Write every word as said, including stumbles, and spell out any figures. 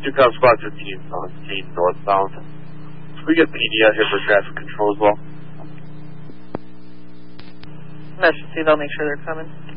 two pound squad fifteen on scene northbound. Can we get P D out here for traffic control as well? That should see, they'll make sure they're coming.